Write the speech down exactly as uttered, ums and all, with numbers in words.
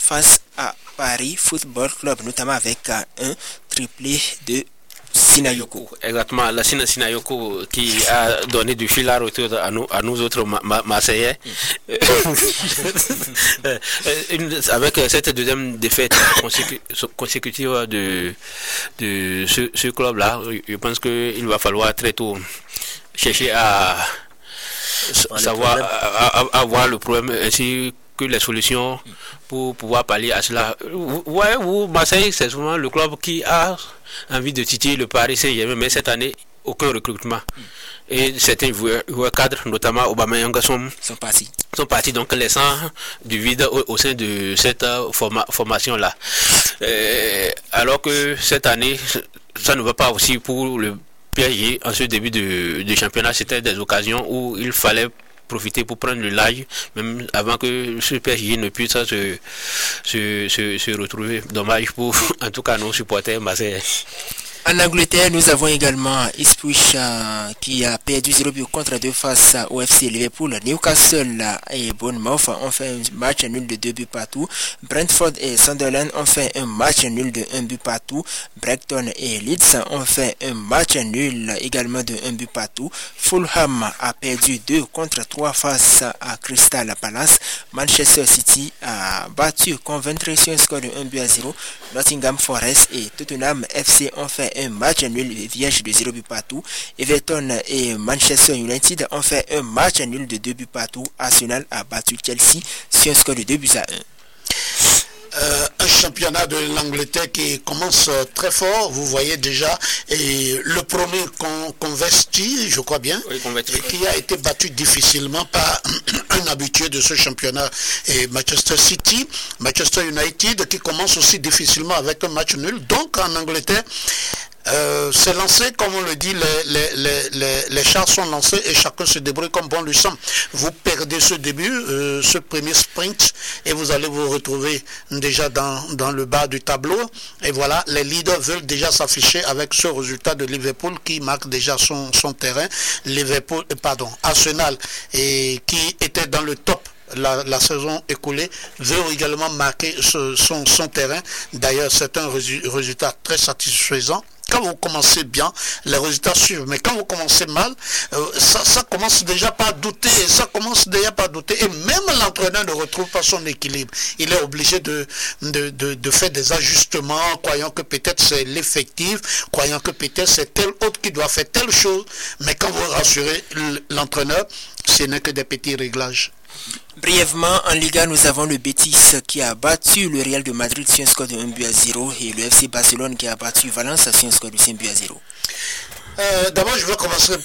face à Paris Football Club, notamment avec un triplé de Sinayoko. Exactement, la Sina Sinayoko qui a donné du fil à retour à nous, à nous autres ma ma Marseillais. Mm. Avec cette deuxième défaite consécu consécutive de, de ce, ce club-là, je pense qu'il va falloir très tôt chercher à savoir, à, à, à voir le problème ainsi que les solutions pour pouvoir pallier à cela. Ouais, vous, Marseille, c'est souvent le club qui a envie de titiller le Paris Saint-Germain, mais cette année, aucun recrutement. Et certains joueurs, joueurs cadres, notamment Aubameyang, sont, sont partis. sont partis, donc laissant du vide au, au sein de cette forma, formation-là. Alors que cette année, ça ne va pas aussi pour le P S G. En ce début de, de championnat, c'était des occasions où il fallait profiter pour prendre le large, même avant que ce P S G ne puisse se, se, se, se retrouver. Dommage pour, en tout cas, nos supporters marseillais. En Angleterre, nous avons également Ipswich euh, qui a perdu zéro but contre deux face au F C Liverpool. Newcastle et Bournemouth ont fait un match nul de deux buts partout. Brentford et Sunderland ont fait un match nul de un but partout. Brighton et Leeds ont fait un match nul également de un but partout. Fulham a perdu deux contre trois face à Crystal Palace. Manchester City a battu Coventry sur un score de un but à zéro. Nottingham Forest et Tottenham F C ont fait un match nul vierge de zéro but partout. Everton et Manchester United ont fait un match nul de deux buts partout. Arsenal a battu Chelsea sur un score de deux buts à un. Euh, un championnat de l'Angleterre qui commence euh, très fort, vous voyez déjà, et le premier con Converti, je crois bien, oui, et qui a été battu difficilement par un habitué de ce championnat, et Manchester City, Manchester United qui commence aussi difficilement avec un match nul. Donc en Angleterre, Euh, c'est lancé, comme on le dit, les, les, les, les, les chars sont lancés et chacun se débrouille comme bon lui semble. Vous perdez ce début, euh, ce premier sprint, et vous allez vous retrouver déjà dans, dans le bas du tableau. Et voilà, les leaders veulent déjà s'afficher avec ce résultat de Liverpool qui marque déjà son, son terrain. Liverpool, pardon, Arsenal, et qui était dans le top La, la saison écoulée, veut également marquer ce, son, son terrain. D'ailleurs, c'est un résultat très satisfaisant. Quand vous commencez bien, les résultats suivent. Mais quand vous commencez mal, euh, ça, ça commence déjà par douter. Ça commence déjà par douter. Et même l'entraîneur ne retrouve pas son équilibre. Il est obligé de, de, de, de faire des ajustements, croyant que peut-être c'est l'effectif, croyant que peut-être c'est tel autre qui doit faire telle chose. Mais quand vous rassurez l'entraîneur, ce n'est que des petits réglages. Brièvement, en Liga, nous avons le Betis qui a battu le Real de Madrid sur un score de un but à zéro et le F C Barcelone qui a battu Valence sur un score de cinq buts à zéro. Euh, D'abord, je vais commencer